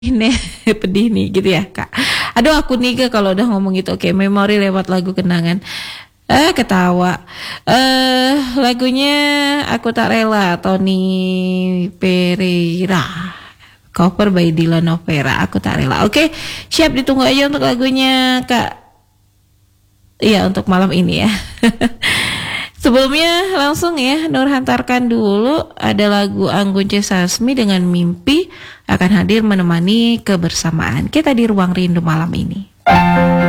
ini pedih nih gitu ya Kak. Aduh aku nih kalau udah ngomong gitu. Oke, memori lewat lagu kenangan. Ketawa. Lagunya Aku Tak Rela, Tony Pereira. Cover by Dylan Novera, Aku Tak Rela. Oke, siap, ditunggu aja untuk lagunya Kak. Iya, untuk malam ini ya. Sebelumnya langsung ya Nur hantarkan dulu ada lagu Anggun C. Sasmi dengan Mimpi akan hadir menemani kebersamaan kita di Ruang Rindu malam ini.